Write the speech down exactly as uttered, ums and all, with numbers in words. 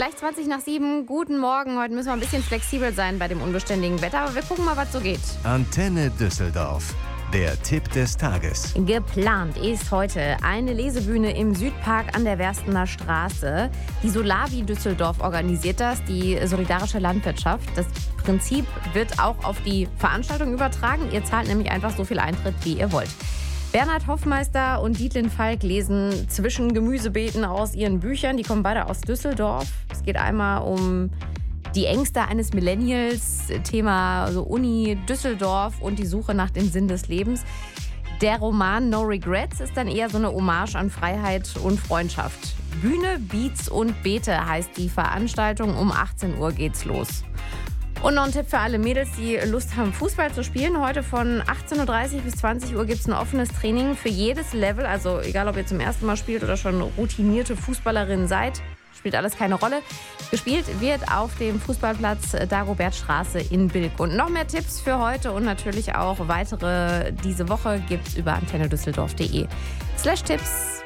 Gleich zwanzig nach sieben. Guten Morgen. Heute müssen wir ein bisschen flexibel sein bei dem unbeständigen Wetter. Aber wir gucken mal, was so geht. Antenne Düsseldorf. Der Tipp des Tages. Geplant ist heute eine Lesebühne im Südpark an der Werstener Straße. Die Solavi Düsseldorf organisiert das, die solidarische Landwirtschaft. Das Prinzip wird auch auf die Veranstaltung übertragen. Ihr zahlt nämlich einfach so viel Eintritt, wie ihr wollt. Bernhard Hoffmeister und Dietlin Falk lesen zwischen Gemüsebeeten aus ihren Büchern. Die kommen beide aus Düsseldorf. Es geht einmal um die Ängste eines Millennials, Thema also Uni Düsseldorf und die Suche nach dem Sinn des Lebens. Der Roman No Regrets ist dann eher so eine Hommage an Freiheit und Freundschaft. Bühne, Beats und Beete heißt die Veranstaltung. Um achtzehn Uhr geht's los. Und noch ein Tipp für alle Mädels, die Lust haben, Fußball zu spielen. Heute von achtzehn Uhr dreißig bis zwanzig Uhr gibt es ein offenes Training für jedes Level. Also egal, ob ihr zum ersten Mal spielt oder schon routinierte Fußballerin seid. Spielt alles keine Rolle. Gespielt wird auf dem Fußballplatz Dagobertstraße in Bilk. Und noch mehr Tipps für heute und natürlich auch weitere diese Woche gibt's über antennedüsseldorf punkt de slash Tipps.